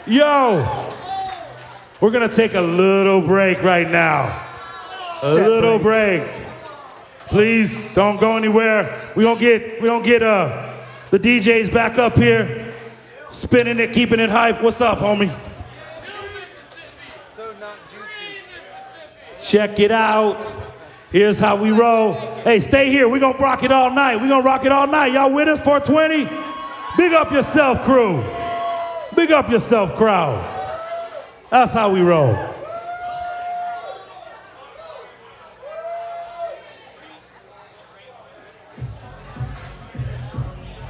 Yo, we're gonna take a little break right now. A little break. Please don't go anywhere. We gonna get the DJs back up here, spinning it, keeping it hype. What's up, homie? So not juicy. Check it out. Here's how we roll. Hey, stay here. We gonna rock it all night. We gonna rock it all night. Y'all with us, 420? Big up yourself, crew. Big up yourself, crowd. That's how we roll.